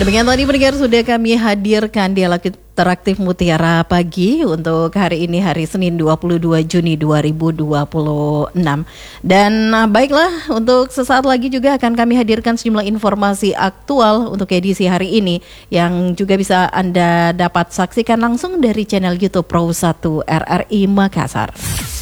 Demikian tadi pendengar sudah kami hadirkan dialog interaktif Mutiara Pagi untuk hari ini, hari Senin 22 Juni 2026. Dan baiklah, untuk sesaat lagi juga akan kami hadirkan sejumlah informasi aktual untuk edisi hari ini yang juga bisa Anda dapat saksikan langsung dari channel YouTube Pro 1 RRI Makassar.